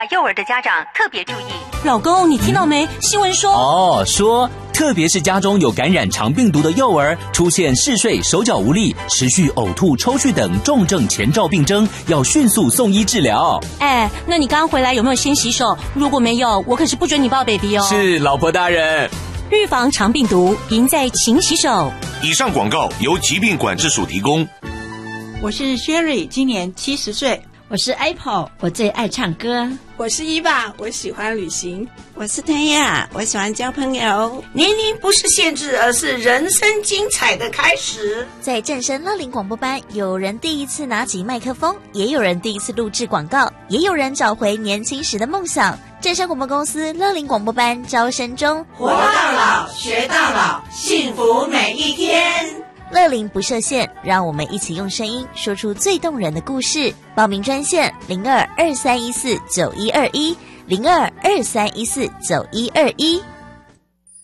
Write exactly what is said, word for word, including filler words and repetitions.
幼儿的家长特别注意。 老公，你听到没？新闻说哦，说特别是家中有感染肠病毒的幼儿，出现嗜睡、手脚无力、持续呕吐、抽搐等重症前兆病征，要迅速送医治疗。 哎，那你刚刚回来有没有先洗手？如果没有，我可是不准你抱 baby 哦。 是，老婆大人。 预防肠病毒，赢在勤洗手。 以上广告由疾病管制署提供。 我是 Sherry， 今年七十岁。 我是 Apple， 我最爱唱歌。 我是伊爸，我喜欢旅行。 我是谭雅，我喜欢交朋友。 年龄不是限制，而是人生精彩的开始。 在正声乐龄广播班，有人第一次拿起麦克风，也有人第一次录制广告，也有人找回年轻时的梦想。正声广播公司乐龄广播班招生中， 活到老，学到老，幸福每一天。 乐龄不设限，让我们一起用声音说出最动人的故事。报名专线零二二三一四九一二一零二二三一四九一二一。